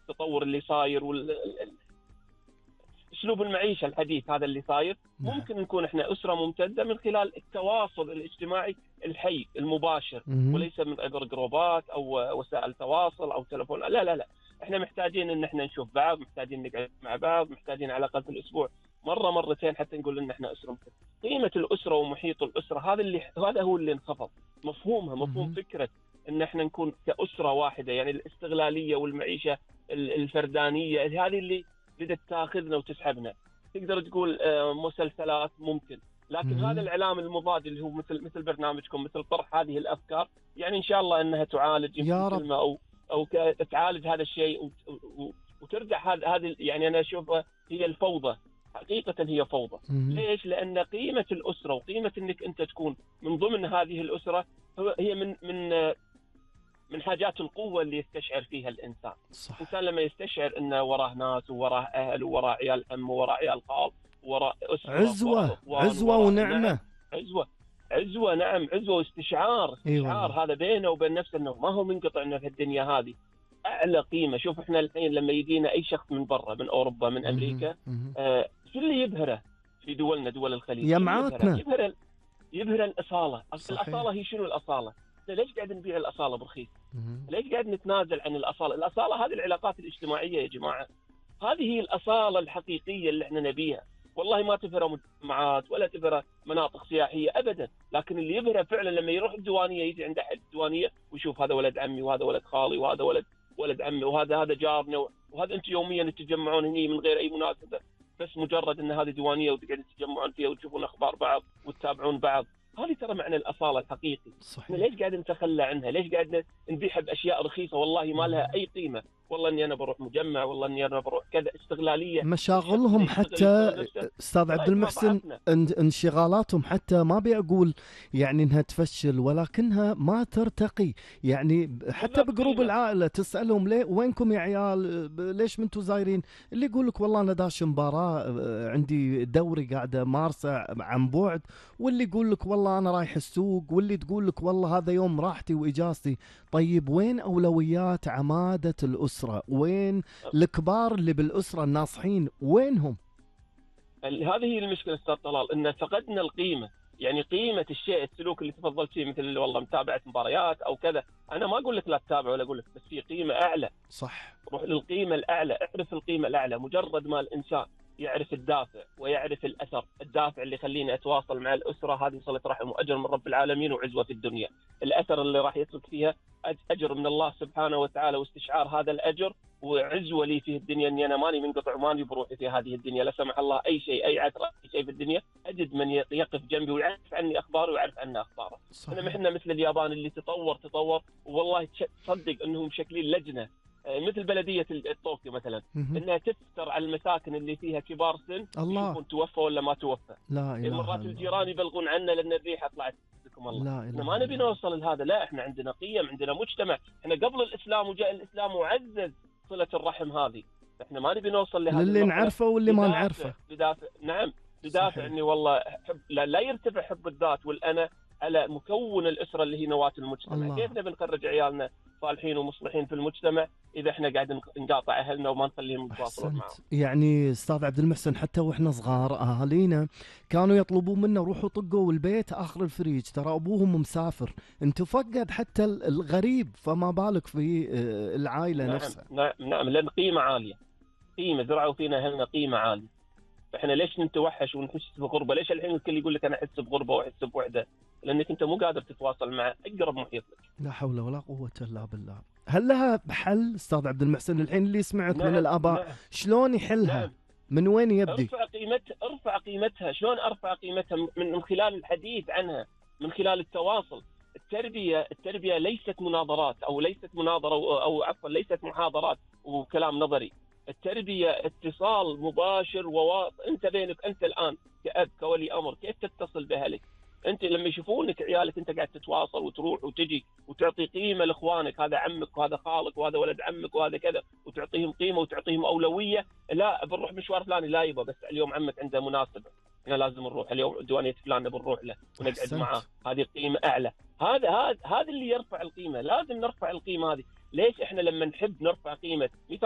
التطور اللي صاير اسلوب المعيشه الحديث هذا اللي صاير، ممكن نكون احنا اسره ممتده من خلال التواصل الاجتماعي الحي المباشر، وليس من عبر جروبات او وسائل تواصل او تلفون. لا لا لا، احنا محتاجين ان احنا نشوف بعض، محتاجين نقعد مع بعض، محتاجين على الاقل في الاسبوع مره مرتين حتى نقول ان احنا اسره ممتده. قيمه الاسره ومحيط الاسره هذا هو اللي انخفض مفهومها، مفهوم فكره ان احنا نكون كاسره واحده. يعني الاستغلاليه والمعيشه الفردانيه هذه اللي بدأت تاخذنا وتسحبنا. تقدر تقول مسلسلات ممكن، لكن هذا الاعلام المضاد اللي هو مثل برنامجكم، مثل طرح هذه الافكار، يعني ان شاء الله انها تعالج يمكن كلمه او تعالج هذا الشيء وترجع هذه يعني انا اشوفها هي الفوضى، حقيقه هي فوضى. ليش؟ لان قيمه الاسره وقيمه انك انت تكون من ضمن هذه الاسره هي من حاجات القوة اللي يستشعر فيها الإنسان. صح. الإنسان لما يستشعر أنه وراه ناس ووراه أهل ووراه عيال عم ووراه عيال خال ووراه أسرة، عزوة ونعمة. نعم. عزوة نعم، عزوة واستشعار. هذا بينه وبين نفسه أنه ما هو منقطع في الدنيا هذه. أعلى قيمة. شوف إحنا الحين لما يجينا أي شخص من برا، من أوروبا، من أمريكا، شو اللي يبهره في دولنا دول الخليج؟ جماعتنا يبهر الأصالة. صحيح. الأصالة هي شنو الأصالة؟ ليش قاعد نبيع الأصالة برخيص؟ ليش قاعد نتنازل عن الأصالة؟ الأصالة هذه العلاقات الاجتماعية يا جماعة، هذه هي الأصالة الحقيقية اللي احنا نبيها. والله ما تبهر مجتمعات ولا تبهر مناطق سياحية أبدا، لكن اللي يبهر فعلا لما يروح الديوانية، يجي عند أحد الديوانية ويشوف هذا ولد عمي وهذا ولد خالي وهذا ولد عمي وهذا جارنا، وهذا أنتم يوميا تتجمعون هني من غير أي مناسبة، بس مجرد أن هذه ديوانية وتقعدوا تتجمعون فيها وتشوفون أخبار بعض وتتابعون بعض. هذه ترى معنى الأصالة الحقيقي. صحيح. ليش قاعد نتخلى عنها؟ ليش قاعد نبيعها بأشياء رخيصة والله ما لها أي قيمة؟ والله إني أنا بروح مجمع، والله إني أنا بروح كذا. استغلالية مشاغلهم حتى أستاذ عبد المحسن، انشغالاتهم حتى ما بيقول يعني إنها تفشل، ولكنها ما ترتقي. يعني حتى بجروب العائلة تسألهم ليه وينكم يا عيال، ليش منتوا زايرين؟ اللي يقول لك والله أنا داش مباراة، عندي دوري قاعدة مارسة عن بعد، واللي يقول لك والله أنا رايح السوق، واللي تقول لك والله هذا يوم راحتي وإجازتي. طيب وين أولويات عمادة الأسرة؟ وين الكبار اللي بالأسرة الناصحين؟ وينهم؟ هذه هي المشكلة أستاذ طلال، إن فقدنا القيمة. يعني قيمة الشيء، السلوك اللي تفضلت فيه، مثل والله متابعة مباريات أو كذا. أنا ما أقول لك لا تتابع ولا أقول لك، بس في قيمة أعلى. صح. روح للقيمة الأعلى، اعرف القيمة الأعلى. مجرد ما الإنسان يعرف الدافع ويعرف الأثر، الدافع اللي يخليني أتواصل مع الأسرة، هذه صلة رحم وأجر من رب العالمين وعزوة في الدنيا. الأثر اللي راح يترك فيها أجر من الله سبحانه وتعالى، واستشعار هذا الأجر وعزوة لي في الدنيا، أني أنا ماني منقطع وماني بروحي في هذه الدنيا. لا سمح الله أي شيء، أي عثرة، أي شيء في الدنيا، أجد من يقف جنبي ويعرف عني أخباري ويعرف عنا أخباره. إحنا مثل اليابان اللي تطور والله تصدق أنهم مشكلين لجنة مثل بلدية طوكيو مثلا، انها تفتر على المساكن اللي فيها كبار سن، يشوفون توفى ولا ما توفى. لا اله مرات الجيران يبلغون عنا لان الريحه طلعت لكم الله. احنا ما نبي نوصل لهذا، لا احنا عندنا قيم، عندنا مجتمع. احنا قبل الاسلام وجاء الاسلام وعزز صلة الرحم هذه. احنا ما نبي نوصل لهذا اللي نعرفه واللي ما نعرفه. بدافع اني والله لا يرتفع حب الذات والانا على مكون الأسرة اللي هي نواة المجتمع. الله. كيف نبي نخرج عيالنا صالحين ومصلحين في المجتمع إذا إحنا قاعد نقاطع أهلنا وما نخليهم يتواصلون معهم؟ يعني أستاذ عبد المحسن، حتى وإحنا صغار أهالينا كانوا يطلبون منا روحوا طقوا البيت آخر الفريج، ترى أبوهم مسافر. أنتوا فقد حتى الغريب، فما بالك في العائلة. نعم نفسها. نعم لأن قيمة عالية، قيمة زرعوا فينا أهلنا قيمة عالية. فإحنا ليش نتوحش ونحس بغربة؟ ليش الحين الكل يقول لك أنا أحس بغربة وأحس بوحدة؟ لأنك أنت مو قادر تتواصل مع أقرب محيط لك. لا حول ولا قوة إلا بالله. هل لها حل أستاذ عبد المحسن؟ الحين اللي سمعت من الآباء شلون يحلها؟ من وين يبدي؟ ارفع قيمتها. شلون أرفع قيمتها؟ من خلال الحديث عنها، من خلال التواصل. التربية ليست مناظرات أو ليست مناظرة أو عفوا ليست محاضرات وكلام نظري. التربية اتصال مباشر أنت بينك أنت الآن كأب كولي أمر، كيف تتصل بأهلك؟ أنت لما يشوفونك عيالك أنت قاعد تتواصل وتروح وتجي وتعطي قيمة لإخوانك، هذا عمك وهذا خالك وهذا ولد عمك وهذا كذا، وتعطيهم قيمة وتعطيهم أولوية. لا بنروح مشوار فلاني، لا يبا بس اليوم عمك عنده مناسبة، احنا لازم نروح اليوم ديوانية فلان بنروح له ونقعد معه، هذه قيمة أعلى. هذا اللي يرفع القيمة. لازم نرفع القيمة هذه. ليش احنا لما نحب نرفع قيمة